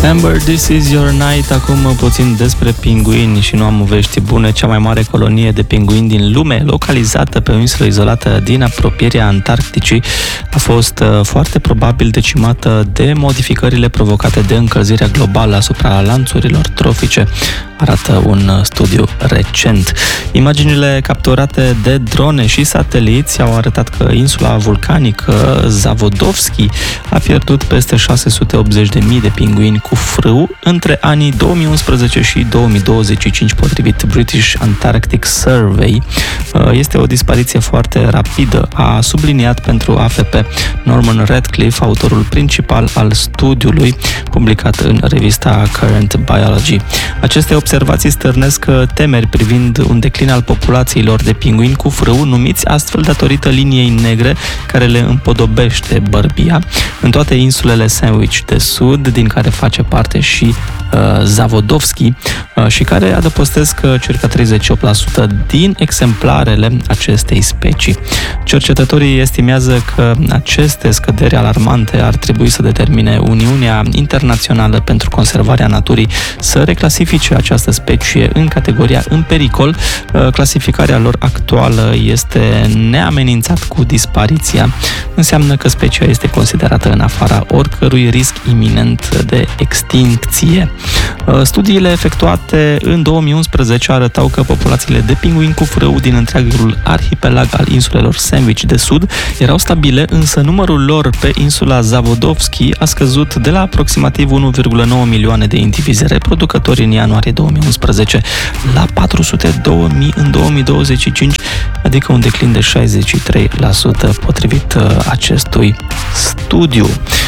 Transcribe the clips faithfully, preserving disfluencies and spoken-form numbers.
Amber, This Is Your Night. Acum puțin despre pinguini și nu am vești bune. Cea mai mare colonie de pinguini din lume, localizată pe o insulă izolată din apropierea Antarcticii, a fost foarte probabil decimată de modificările provocate de încălzirea globală asupra lanțurilor trofice, arată un studiu recent. Imaginile capturate de drone și sateliți au arătat că insula vulcanică Zavodovski a pierdut peste șase sute optzeci de mii de pinguini cu frâu între anii două mii unsprezece și două mii douăzeci și cinci, potrivit British Antarctic Survey. Este o dispariție foarte rapidă, a subliniat pentru A F P Norman Radcliffe, autorul principal al studiului publicat în revista Current Biology. Aceste observații stârnesc temeri privind un declin al populațiilor de pinguini cu frâu, numiți astfel datorită liniei negre care le împodobește bărbia în toate insulele Sandwich de Sud, din care face parte și uh, Zavodovski, uh, și care adăpostesc uh, circa treizeci și opt la sută din exemplarele acestei specii. Cercetătorii estimează că aceste scăderi alarmante ar trebui să determine Uniunea Internațională pentru Conservarea Naturii să reclasifice această specie în categoria în pericol. Uh, clasificarea lor actuală este neamenințat cu dispariția. Înseamnă că specia este considerată în afara oricărui risc iminent de extincție. Studiile efectuate în două mii unsprezece arătau că populațiile de pinguini cu frâu din întregul arhipelag al insulelor Sandwich de Sud erau stabile, însă numărul lor pe insula Zavodovski a scăzut de la aproximativ unu virgulă nouă milioane de indivizi reproducători în ianuarie două mii unsprezece la patru sute două mii în două mii douăzeci și cinci, adică un declin de șaizeci și trei la sută potrivit acestui studiu.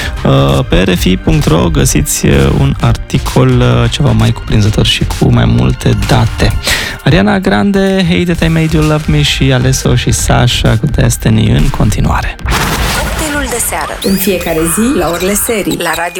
Pe R F I punct R O găsiți un articol ceva mai cuprinzător și cu mai multe date. Ariana Grande, Hey That I Made You Love Me, și Alesso și Sasha cu Destiny în continuare. Cocktailul de seară, în fiecare zi la orele serii, la Radio